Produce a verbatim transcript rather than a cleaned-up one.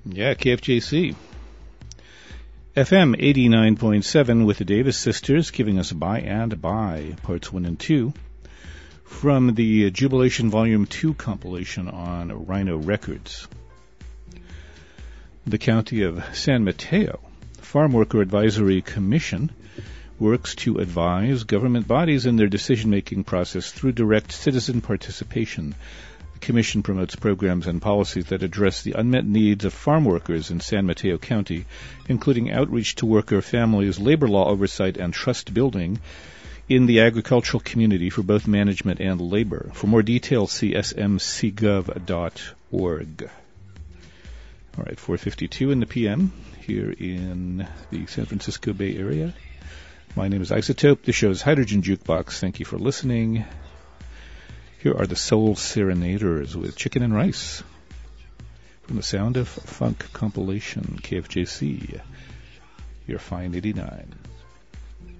Yeah, K F J C. F M eighty-nine point seven with the Davis Sisters giving us By and By, parts one and two, from the Jubilation Volume two compilation on Rhino Records. The County of San Mateo Farm Worker Advisory Commission works to advise government bodies in their decision-making process through direct citizen participation. The Commission promotes programs and policies that address the unmet needs of farm workers in San Mateo County, including outreach to worker families, labor law oversight, and trust building in the agricultural community for both management and labor. For more details, see s m c gov dot org. All right, four fifty-two in the P M here in the San Francisco Bay Area. My name is Isotope. The show is Hydrogen Jukebox. Thank you for listening. Here are the Soul Serenaders with Chicken and Rice from the Sound of Funk compilation, K F J C, your fine eighty-nine.